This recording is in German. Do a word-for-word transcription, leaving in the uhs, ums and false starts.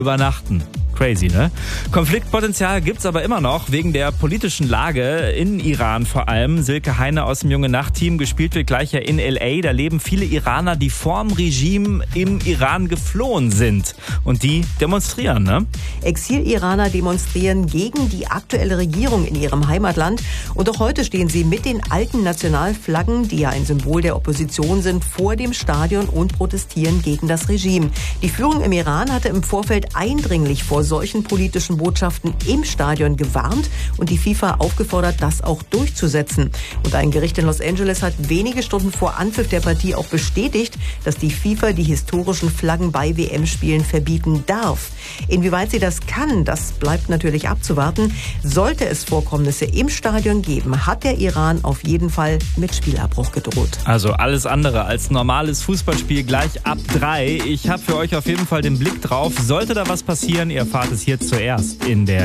übernachten. Crazy, ne? Konfliktpotenzial gibt's aber immer noch, wegen der politischen Lage in Iran vor allem. Silke Heine aus dem Junge-Nacht-Team, gespielt wird gleich ja in L A. Da leben viele Iraner, die vorm Regime im Iran geflohen sind. Und die demonstrieren, ne? Exil-Iraner demonstrieren gegen die aktuelle Regierung in ihrem Heimatland. Und auch heute stehen sie mit den alten Nationalflaggen, die ja ein Symbol der Opposition sind, vor dem Stadion und protestieren gegen das Regime. Die Führung im Iran hatte im Vorfeld eindringlich vor solchen politischen Botschaften im Stadion gewarnt und die FIFA aufgefordert, das auch durchzusetzen. Und ein Gericht in Los Angeles hat wenige Stunden vor Anpfiff der Partie auch bestätigt, dass die FIFA die historischen Flaggen bei W M-Spielen verbieten darf. Inwieweit sie das kann, das bleibt natürlich abzuwarten. Sollte es Vorkommnisse im Stadion geben, hat der Iran auf jeden Fall mit Spielabbruch gedroht. Also alles andere als normales Fußballspiel gleich ab drei. Ich habe für euch auf jeden Fall den Blick drauf. Sollte da was passieren, ihr erfahrt es hier zuerst in der